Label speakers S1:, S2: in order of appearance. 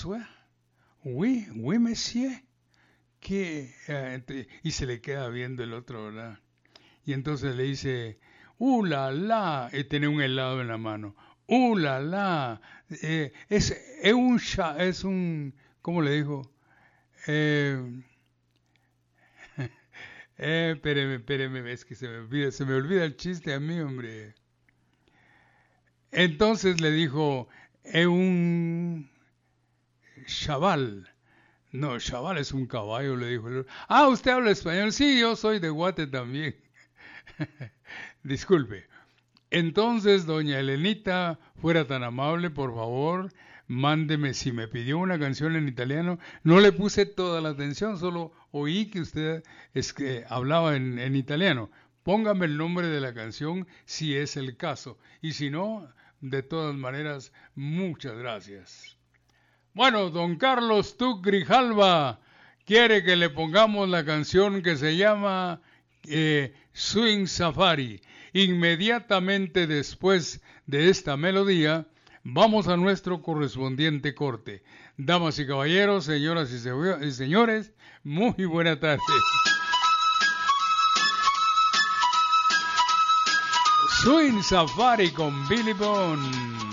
S1: François? Oui, oui, monsieur. Y se le queda viendo el otro, ¿verdad? Y entonces le dice, la, la, y tiene un helado en la mano. La, la, es un, ¿cómo le dijo? Eh, espéreme, es que se me olvida el chiste a mí, hombre. Entonces le dijo, es un chaval. No, chaval es un caballo, le dijo el otro. Ah, ¿usted habla español? Sí, yo soy de Guate también. Disculpe. Entonces, doña Elenita, fuera tan amable, por favor, mándeme, si me pidió una canción en italiano, no le puse toda la atención, solo oí que usted hablaba en italiano. Póngame el nombre de la canción si es el caso. Y si no, de todas maneras, muchas gracias. Bueno, don Carlos Tuc Grijalva quiere que le pongamos la canción que se llama Swing Safari. Inmediatamente después de esta melodía, vamos a nuestro correspondiente corte. Damas y caballeros, señoras y señores, muy buena tarde. Swing Safari con Billy Bone.